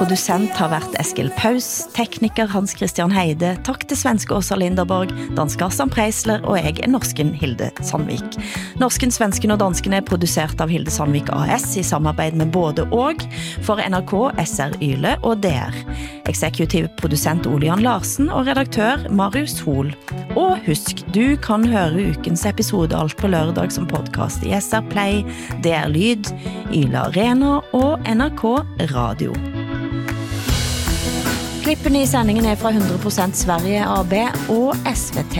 Producent har varit Eskil Paus, tekniker Hans Christian Heide, tack till svenska Åsa Linderborg, danska Sam Preisler och jag är norsken Hilde Sandvik. Norsken, svensken och dansken är producerat av Hilde Sandvik AS i samarbete med både och för NRK, SR Yle och DR. Exekutiv producent Olian Larsen och redaktör Marius Hol. Och husk, du kan höra ukens episode allt på lördag som podcast i SR Play, DR Lyd, Yle Arena och NRK Radio. Klippen i sändningen är från 100% Sverige AB och SVT.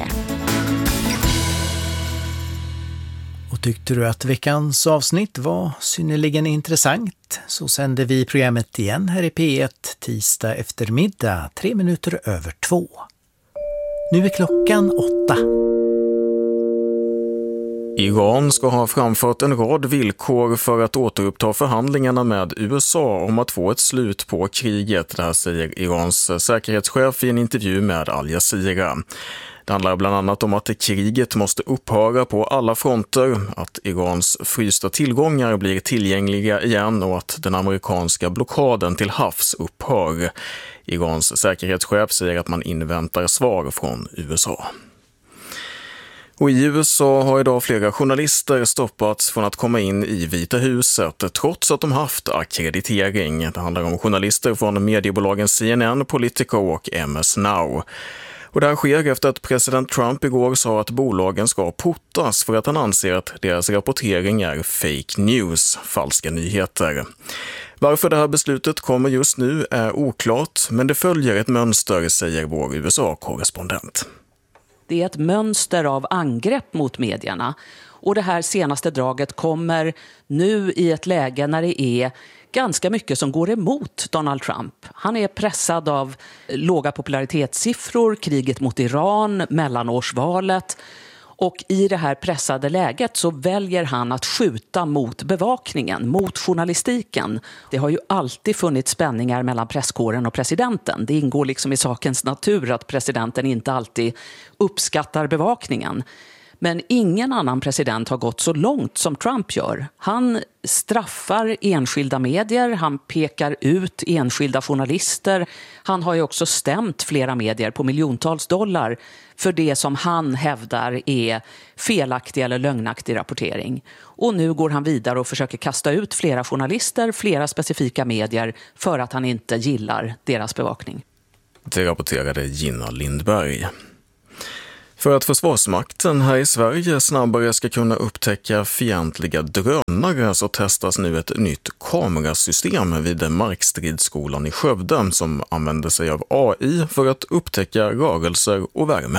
Och tyckte du att veckans avsnitt var synnerligen intressant så sänder vi programmet igen här i P1 tisdag eftermiddag 2:03. Nu är klockan 8. Iran ska ha framfört en rad villkor för att återuppta förhandlingarna med USA om att få ett slut på kriget. Det här säger Irans säkerhetschef i en intervju med Al Jazeera. Det handlar bland annat om att kriget måste upphöra på alla fronter, att Irans frysta tillgångar blir tillgängliga igen och att den amerikanska blockaden till havs upphör. Irans säkerhetschef säger att man inväntar svar från USA. Och i USA har idag flera journalister stoppats från att komma in i Vita huset trots att de haft akkreditering. Det handlar om journalister från mediebolagen CNN, Politico och MS Now. Och det här sker efter att president Trump igår sa att bolagen ska portas för att han anser att deras rapportering är fake news, falska nyheter. Varför det här beslutet kommer just nu är oklart, men det följer ett mönster, säger vår USA-korrespondent. Det är ett mönster av angrepp mot medierna och det här senaste draget kommer nu i ett läge när det är ganska mycket som går emot Donald Trump. Han är pressad av låga popularitetssiffror, kriget mot Iran, mellanårsvalet. Och i det här pressade läget så väljer han att skjuta mot bevakningen, mot journalistiken. Det har ju alltid funnits spänningar mellan presskåren och presidenten. Det ingår liksom i sakens natur att presidenten inte alltid uppskattar bevakningen. Men ingen annan president har gått så långt som Trump gör. Han straffar enskilda medier, han pekar ut enskilda journalister. Han har ju också stämt flera medier på miljontals dollar för det som han hävdar är felaktig eller lögnaktig rapportering. Och nu går han vidare och försöker kasta ut flera journalister, flera specifika medier för att han inte gillar deras bevakning. Det rapporterade Gina Lindberg. För att Försvarsmakten här i Sverige snabbare ska kunna upptäcka fientliga drönare så testas nu ett nytt kamerasystem vid Markstridsskolan i Skövde som använder sig av AI för att upptäcka rörelser och värme.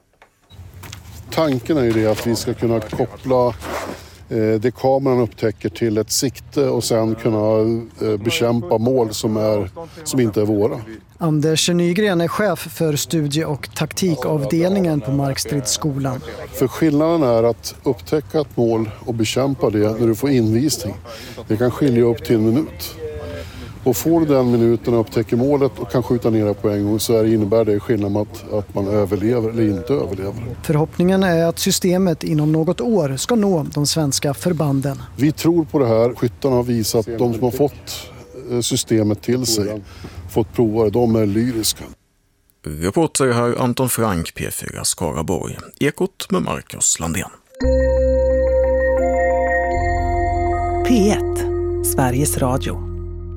Tanken är ju det att vi ska kunna koppla det kameran upptäcker till ett sikte och sen kunna bekämpa mål som inte är våra. Anders Nygren är chef för studie- och taktikavdelningen på Markstridsskolan. För skillnaden är att upptäcka ett mål och bekämpa det när du får invisning. Det kan skilja upp till 1 minut. Och får du den minuten och upptäcker målet och kan skjuta ner det på en gång så innebär det skillnad att man överlever eller inte överlever. Förhoppningen är att systemet inom något år ska nå de svenska förbanden. Vi tror på det här. Skyttarna har visat att de som har fått systemet till sig, fått prova det, de är lyriska. Reporter här Anton Frank, P4 Skaraborg. Ekot med Marcus Landén. P1, Sveriges Radio.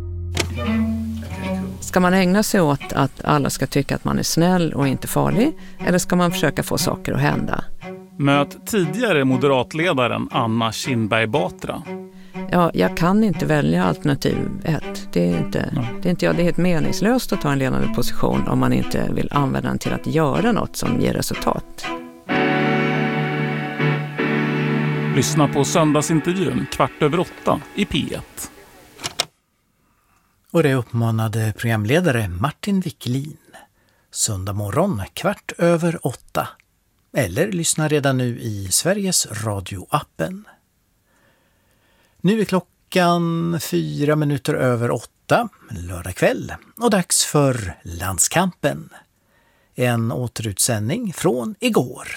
Ska man ägna sig åt att alla ska tycka att man är snäll och inte farlig? Eller ska man försöka få saker att hända? Möt tidigare moderatledaren Anna Kinberg Batra. Ja, jag kan inte välja alternativ 1. Det är helt meningslöst att ta en ledande position om man inte vill använda den till att göra något som ger resultat. Lyssna på söndagsintervjun 7:15 i P1. Och det uppmanade programledare Martin Wiklin. Söndag morgon 7:15. Eller lyssna redan nu i Sveriges Radio-appen. Nu är klockan 7:04 lördag kväll och dags för Landskampen. En återutsändning från igår.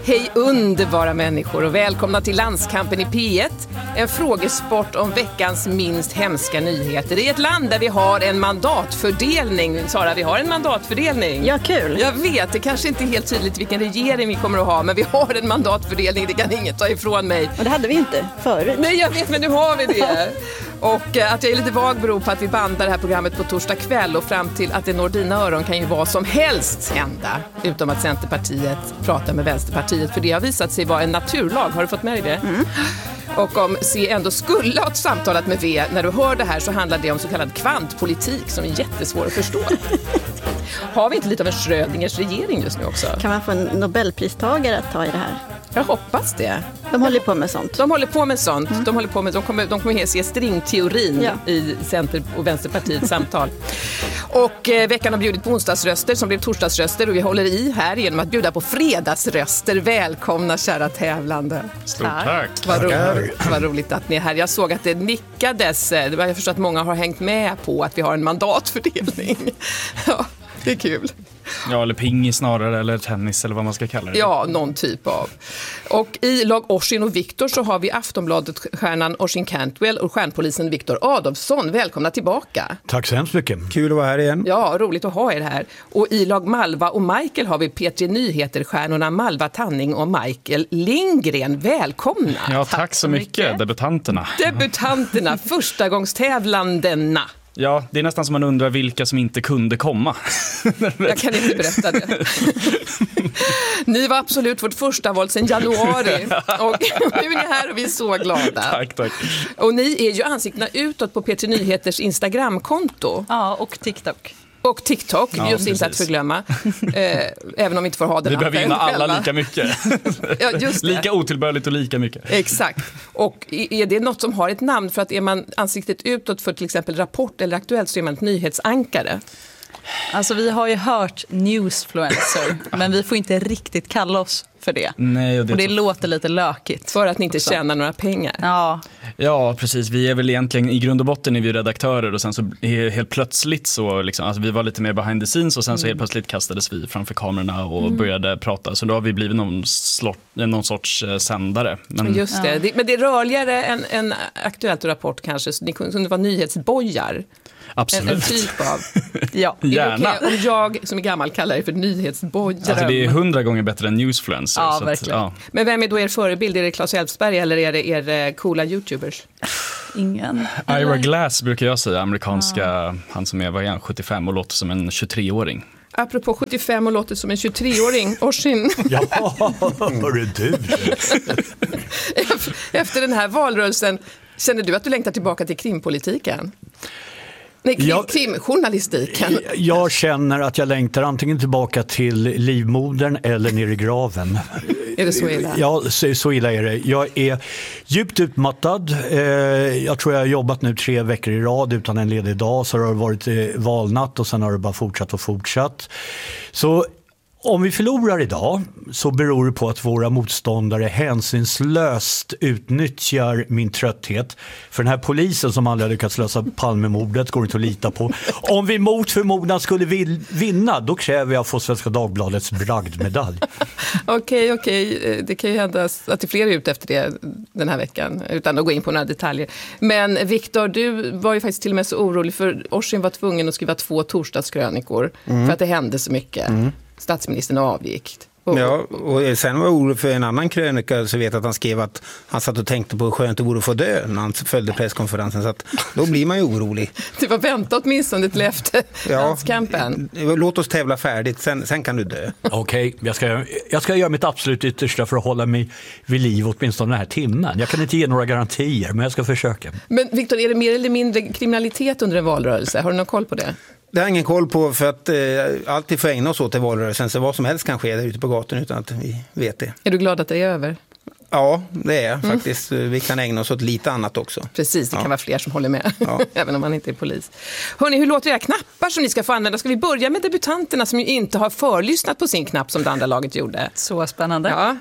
Hej underbara människor och välkomna till Landskampen i P1. En frågesport om veckans minst hemska nyheter. I ett land där vi har en mandatfördelning. Sara, vi har en mandatfördelning. Ja, kul. Jag vet, det kanske inte är helt tydligt vilken regering vi kommer att ha. Men vi har en mandatfördelning, det kan ingen ta ifrån mig. Och det hade vi inte förut. Nej, jag vet, men nu har vi det. Och att jag är lite vag beror på att vi bandar det här programmet på torsdag kväll. Och fram till att det når dina öron kan ju vad som helst hända. Utom att Centerpartiet pratar med Vänsterpartiet. För det har visat sig vara en naturlag. Har du fått med dig det? Mm. Och om C ändå skulle ha samtalat med V, när du hör det här så handlar det om så kallad kvantpolitik som är jättesvår att förstå. Har vi inte lite av en Schrödingers regering just nu också? Kan man få en Nobelpristagare att ta i det här? Jag hoppas det. De håller på med sånt. De håller på med sånt. De kommer se stringteorin i Center- och Vänsterpartiets samtal. Och veckan har bjudit på onsdagsröster som blev torsdagsröster och vi håller i här genom att bjuda på fredagsröster. Välkomna kära tävlande. Stort tack. Vad roligt att ni är här. Jag såg att det nickades. Jag förstår att många har hängt med på att vi har en mandatfördelning. Ja, det är kul. Ja, eller pingis snarare, eller tennis eller vad man ska kalla det. Ja, någon typ av. Och i lag Oisin och Viktor så har vi Aftonbladet-stjärnan Oisin Cantwell och stjärnpolisen Viktor Adolfsson. Välkomna tillbaka. Tack så hemskt mycket. Kul att vara här igen. Ja, roligt att ha er här. Och i lag Malva och Michael har vi P3 Nyheter-stjärnorna Malva Tanning och Michael Lindgren. Välkomna. Ja, tack så mycket. Debutanterna, förstagångstävlandena. Ja, det är nästan som man undrar vilka som inte kunde komma. Jag kan inte berätta det. Ni var absolut vårt första val sedan januari. Och nu är ni här och vi är så glada. Tack. Och ni är ju ansiktena utåt på P3 Nyheters Instagramkonto. Ja, och TikTok. Och TikTok, ja, just inte att förglömma. Även om vi inte får ha den. Vi behöver vinna alla lika mycket. Ja, just det. Lika otillbörligt och lika mycket. Exakt. Och är det något som har ett namn? För att är man ansiktet utåt för till exempel Rapport eller Aktuellt så är man ett nyhetsankare. Alltså vi har ju hört newsfluencer, men vi får inte riktigt kalla oss för det. Nej, och det låter lite lökigt. För att ni inte tjänar några pengar. Ja, precis. Vi är väl egentligen i grund och botten är vi redaktörer och sen så helt plötsligt så liksom, alltså vi var lite mer behind the scenes och sen så helt plötsligt kastades vi framför kamerorna och började prata. Så då har vi blivit någon sorts sändare. Men... Just det. Men det är rörligare än Aktuellt och Rapport kanske, så ni kunde vara nyhetsbojar. Absolut. En typ av. Ja, gärna. Okay, om jag som är gammal kallar det för nyhetsbojar. Alltså det är 100 gånger bättre än newsfluencer. Ja, så verkligen. Att, Men vem är då er förebild? Är det Claes Elfsberg eller är det er coola YouTubers? Ingen. Ira Glass brukar jag säga, amerikanska, han som är 75 och låter som en 23-åring. Apropå 75 och låter som en 23-åring, Oisin. Ja, hörru du. Efter den här valrörelsen, känner du att du längtar tillbaka till krimpolitiken? Nej, krimjournalistiken. Jag känner att jag längtar antingen tillbaka till livmodern eller ner i graven. Är det så illa? Ja, så illa är det. Jag är djupt utmattad. Jag tror jag har jobbat nu 3 veckor i rad utan en ledig dag. Så har det varit valnatt och sen har det bara fortsatt. Så om vi förlorar idag så beror det på att våra motståndare hänsynslöst utnyttjar min trötthet. För den här polisen som aldrig lyckats lösa Palmemordet går inte att lita på. Om vi mot förmodan skulle vinna, då kräver jag att få Svenska Dagbladets bragdmedalj. Okej. Det kan ju hända att det fler är ute efter det den här veckan utan att gå in på några detaljer. Men Viktor, du var ju faktiskt till och med så orolig för Oisin var tvungen att skriva 2 torsdagskrönikor för att det hände så mycket. Statsministern avgick. Ja, och sen var jag orolig för en annan krönika så vet jag att han skrev att han satt och tänkte på hur skönt det vore att få dö när han följde presskonferensen, så att då blir man ju orolig. Det var vänta åtminstone till efter landskampen. Låt oss tävla färdigt, sen kan du dö. Okej, jag ska göra mitt absolut yttersta för att hålla mig vid liv åtminstone den här timmen. Jag kan inte ge några garantier, men jag ska försöka. Men Viktor, är det mer eller mindre kriminalitet under en valrörelse? Har du någon koll på det? Det har ingen koll på, för att alltid får ägna oss åt i valrörelsen, så vad som helst kan ske där ute på gatan utan att vi vet det. Är du glad att det är över? Ja, det är faktiskt. Vi kan ägna oss åt lite annat också. Precis, det kan vara fler som håller med, även om man inte är polis. Hörrni, hur låter era knappar som ni ska få använda? Ska vi börja med debutanterna som ju inte har förlyssnat på sin knapp som det andra laget gjorde? Så spännande. Ja.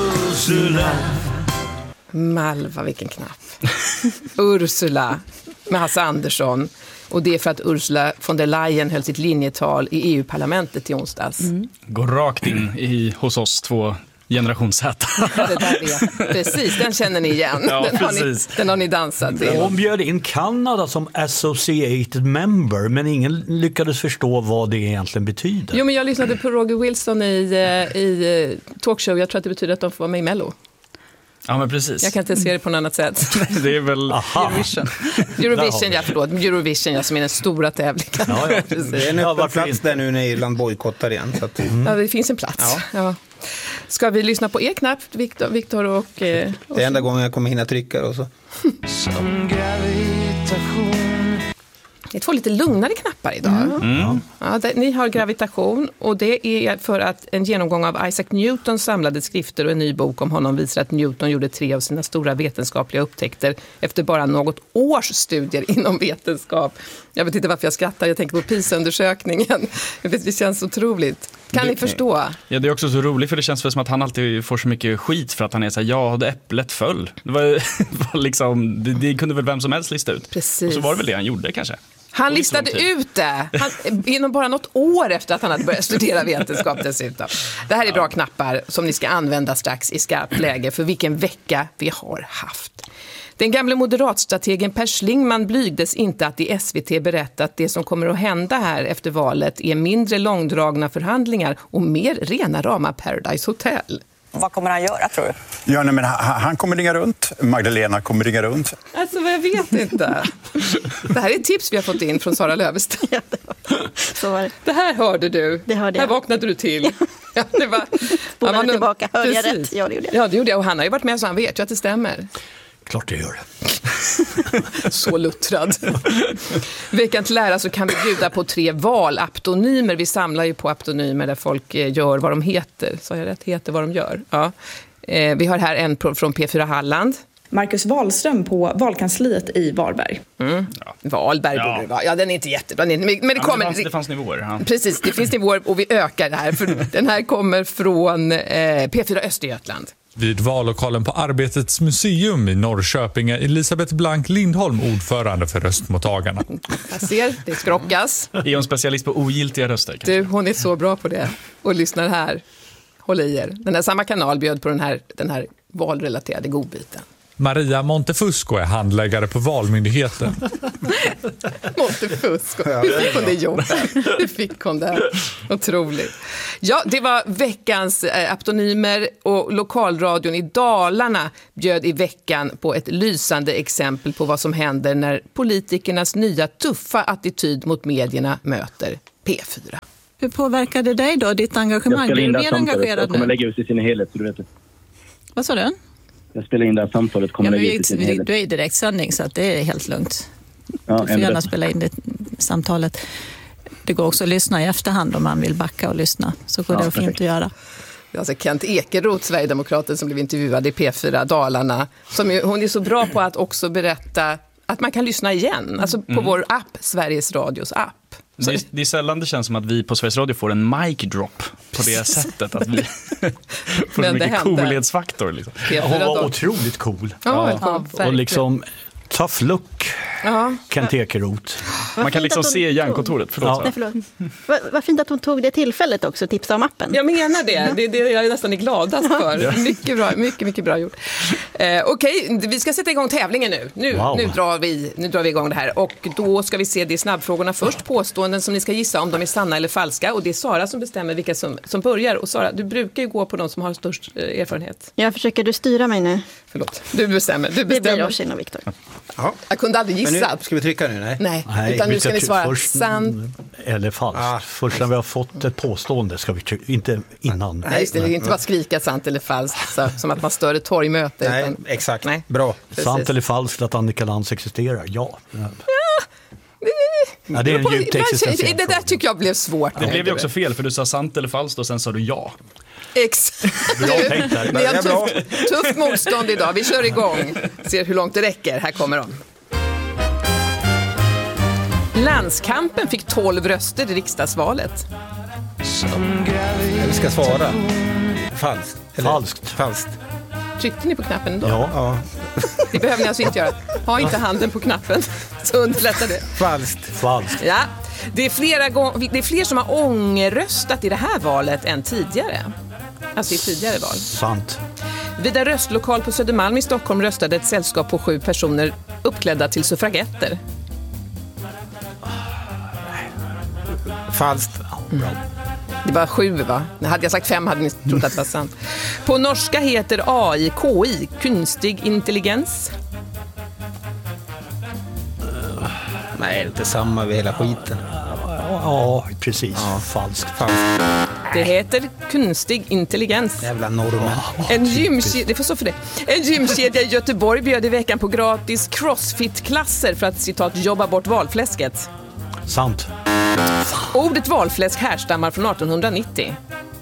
Ursula. Malva, vilken knapp. Ursula. med Hasse Andersson. Och det är för att Ursula von der Leyen höll sitt linjetal i EU-parlamentet i onsdags. Går rakt in hos oss två generation Z. Det där precis, den känner ni igen. Ja, den har ni dansat till. De bjöd in Kanada som associated member, men ingen lyckades förstå vad det egentligen betyder. Jo, men jag lyssnade på Roger Wilson i talkshow. Jag tror att det betyder att de får vara med i Mello. Ja, men precis. Jag kan inte se det på något annat sätt. Det är väl Eurovision, som är den stora tävlingen. Ja. Det är en öppen plats där nu när Irland bojkottar igen. Så att... Ja, det finns en plats. Ja. Ska vi lyssna på er knapp, Viktor och... Det är enda gången jag kommer hinna trycka och så. Som gravitation. Det är två lite lugnare knappar idag. Ja, ni har gravitation, och det är för att en genomgång av Isaac Newtons samlade skrifter och en ny bok om honom visar att Newton gjorde 3 av sina stora vetenskapliga upptäckter efter bara något års studier inom vetenskap. Jag vet inte varför jag skrattar, jag tänker på PISA-undersökningen. Det känns otroligt. Kan ni förstå? Ja, det är också så roligt, för det känns väl som att han alltid får så mycket skit för att han är så här, ja, det äpplet föll. Det var liksom, det kunde väl vem som helst lista ut. Precis. Och så var det väl det han gjorde kanske. Han listade ut det inom bara något år efter att han hade börjat studera vetenskap dessutom. Det här är bra knappar som ni ska använda strax i skarpt läge, för vilken vecka vi har haft. Den gamla moderatstrategen Per Schlingmann blygdes inte att i SVT berätta att det som kommer att hända här efter valet är mindre långdragna förhandlingar och mer rena rama Paradise Hotel. Vad kommer han göra, tror du? Ja, nej, men han kommer ringa runt. Magdalena kommer ringa runt. Alltså, jag vet inte. Det här är ett tips vi har fått in från Sara Lövestedt. Ja, så var det. Det här hörde du. Det hörde jag. Här vaknade du till. Ja, det var... Bollar tillbaka. Hörde jag rätt? Ja, det gjorde jag. Ja, det gjorde jag. Och han har ju varit med, så han vet ju att det stämmer. Klart det gör. Så luttrad. Veckan till lära så kan vi bjuda på 3 valaptonymer. Vi samlar ju på aptonymer där folk gör vad de heter. Så jag rätt heter vad de gör. Ja. Vi har här en från P4 Halland. Marcus Wahlström på valkansliet i Varberg. Valberg borde det vara. Ja, den är inte jättebra. Men det kommer... Det fanns nivåer. Ja. Precis, det finns nivåer och vi ökar det här. För den här kommer från P4 Östergötland. Vid vallokalen på Arbetets museum i Norrköping är Elisabeth Blank Lindholm ordförande för röstmottagarna. Jag ser, det skrockas. Är hon specialist på ogiltiga röster? Kanske? Du, hon är så bra på det. Och lyssnar här. Håll i er. Den här samma kanal bjöd på den här valrelaterade godbiten. Maria Montefusco är handläggare på Valmyndigheten. Montefusco, hur fick hon det jobbet? Hur fick hon det? Otroligt. Ja, det var veckans aptonymer, och lokalradion i Dalarna bjöd i veckan på ett lysande exempel på vad som händer när politikernas nya tuffa attityd mot medierna möter P4. Hur påverkar det dig då, ditt engagemang? Jag spelar in är det du mer engagerad nu? Jag kommer lägga ut i sin helhet, så du vet det. Vad sa du? Jag spelar in det här samtalet, kommer lägga ut i sin helhet. Du är i direktsändning, så att det är helt lugnt. Ja, du får gärna spela in det samtalet. Det går också att lyssna i efterhand om man vill backa och lyssna. Så går det fint att göra. Alltså Kent Ekeroth, Sverigedemokraten, som blev intervjuad i P4 Dalarna. Hon är så bra på att också berätta att man kan lyssna igen. Alltså på vår app, Sveriges Radios app. Det är sällan det känns som att vi på Sveriges Radio får en mic drop på det sättet. Att vi får så mycket coolhetsfaktor. Liksom. Hon var otroligt cool. Ja, och liksom tough look. Kent Ekeroth. Man kan liksom se järnkontoret. Förlåt. Vad fint att hon tog det tillfället också, tipsa om appen. Jag menar det. Det är det jag är nästan gladast för. Mycket bra, mycket bra gjort. Okej, vi ska sätta igång tävlingen nu. Nu drar vi igång det här. Och då ska vi se de snabbfrågorna först. Påståenden som ni ska gissa om de är sanna eller falska. Och det är Sara som bestämmer vilka som börjar. Och Sara, du brukar ju gå på de som har störst erfarenhet. Försöker du styra mig nu? Förlåt, du bestämmer. Det blir Orsin och Viktor. Ja. Jag kunde aldrig gissa. Ska vi trycka nu? Nej, utan nu ska ni svara sant eller falskt. Först när vi har fått ett påstående ska vi trycka, inte innan. Nej, det är inte bara skrika sant eller falskt, som att man stör ett torgmöte. Nej, utan, exakt. Nej. Bra. Sant eller falskt att Annika Lantz existerar? Ja. Ja, det är en djupt existentiell det där tycker jag blev svårt. Det blev ju också fel, för du sa sant eller falskt och sen sa du ja. Bra tänkt där. Det är tufft motstånd idag. Vi kör igång. Ser hur långt det räcker. Här kommer de. Landskampen fick 12 röster i riksdagsvalet. Vi ska svara. Falskt. Falskt. Tryckte ni på knappen då? Ja. Det behöver ni alltså inte göra. Ha inte handen på knappen, så underlättar det. Falskt. Ja, det är fler som har ångerröstat i det här valet än tidigare. Alltså i tidigare val. Sant. Vid en röstlokal på Södermalm i Stockholm röstade ett sällskap på 7 personer uppklädda till suffragetter. Falskt. Det var 7, va? Hade jag sagt 5 hade ni trott att det var sant. På norska heter AI, KI, kunstig intelligens. Nej, det är inte samma vid hela skiten. Ja, precis. Ja. Falskt. Det heter kunstig intelligens. Jävla normen. En gymkedja i Göteborg bjöd i veckan på gratis crossfit-klasser för att, citat, jobba bort valfläsket. Sant. Ordet valfläsk härstammar från 1890.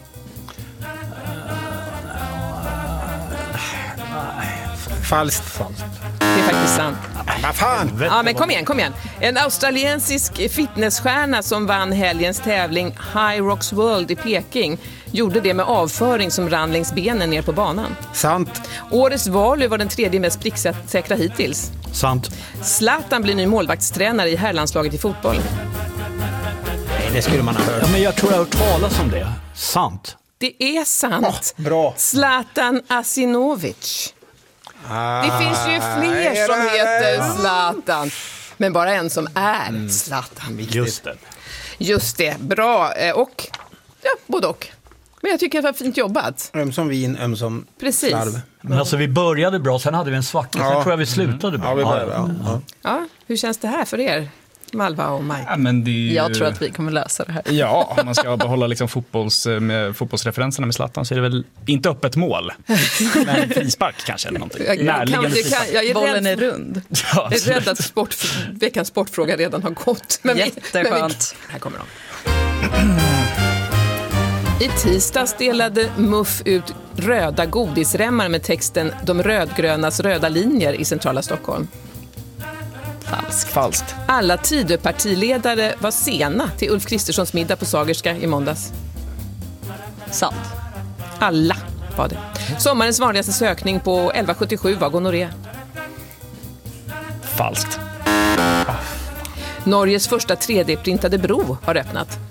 Falskt. Det är faktiskt sant. Vad fan? Ja, men kom igen. En australiensisk fitnessstjärna som vann helgens tävling High Rocks World i Peking gjorde det med avföring som rann längs benen ner på banan. Sant. Årets Valu var den 3:e mest pricksäkra hittills. Sant. Zlatan blir ny målvaktstränare i herrlandslaget i fotboll. Nej, det skulle man ha hört. Ja, men jag tror jag har hört talas om det. Sant. Det är sant. Bra. Zlatan Asinovic. Det finns ju fler som heter Zlatan, men bara en som är Zlatan. Just det, bra. Och, ja, både och. Men jag tycker att det var fint jobbat. Ömsom vin, ömsom precis. Slarv. Men alltså vi började bra, sen hade vi en svacka, sen tror jag vi slutade bra. Ja, vi började bra. Ja, hur känns det här för er? Malva och Mike. Ja, men det är ju... Jag tror att vi kommer lösa det här. Ja, om man ska behålla liksom fotbollsreferenserna med Zlatan så är det väl inte öppet mål. Men frispark kanske eller någonting. Bollen är rund. Jag är rädd att veckans sportfråga redan har gått. Jätteskönt. Här kommer de. I tisdags delade MUF ut röda godisremmar med texten "De rödgrönas röda linjer" i centrala Stockholm. Falskt. Alla Tidöpartiledare var sena till Ulf Kristerssons middag på Sagerska i måndags. Sant. Alla var det. Sommarens vanligaste sökning på 1177 var gonorré. Falskt. Norges första 3D-printade bro har öppnat.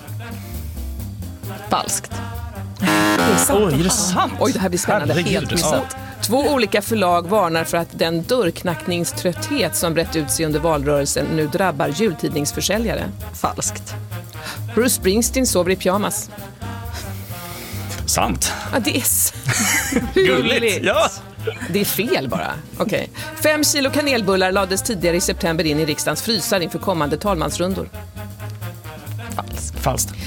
Falskt. Det är sant. Oj, är det sant? Oj, det här blir spännande. Herregud, Helt missat. 2 olika förlag varnar för att den dörrknackningströtthet som brett ut sig under valrörelsen nu drabbar jultidningsförsäljare. Falskt. Bruce Springsteen sover i pyjamas. Sant. Ja, det är gulligt. Ja. Det är fel bara. Okej. 5 kilo kanelbullar lades tidigare i september in i riksdagens frysar inför kommande talmansrundor. Falskt.